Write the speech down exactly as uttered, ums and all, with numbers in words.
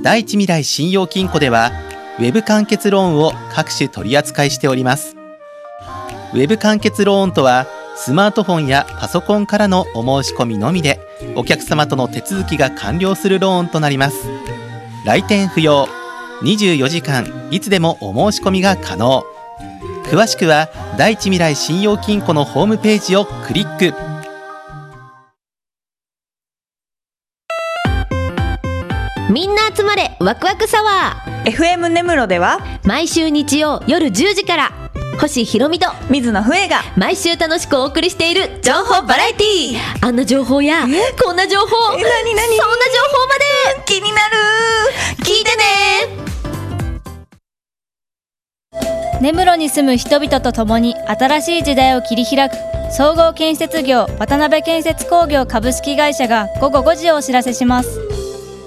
第一未来信用金庫ではウェブ完結ローンを各種取り扱いしております。ウェブ完結ローンとはスマートフォンやパソコンからのお申し込みのみでお客様との手続きが完了するローンとなります。来店不要、にじゅうよじかんいつでもお申し込みが可能。詳しくは第一未来信用金庫のホームページをクリック。 みんな集まれワクワクサワー エフエム 根室では毎週日曜夜じゅうじから星ひろみと水野ふえが毎週楽しくお送りしている情報バラエティー。あんな情報やこんな情報、 え、なになに、 そんな情報まで気になる。 聞いてね。根室に住む人々と共に新しい時代を切り開く総合建設業渡辺建設工業株式会社が午後ごじをお知らせします。